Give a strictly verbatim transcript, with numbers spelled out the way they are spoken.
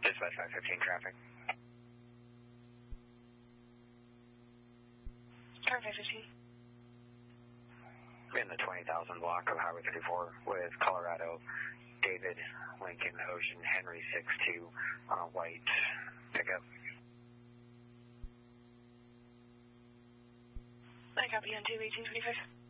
Dispatch five fifteen traffic. Car five fifteen. In the twenty thousand block of Highway thirty-four with Colorado, David, Lincoln, Ocean, Henry six two, uh, white pickup. I copy on two eighteen twenty-five.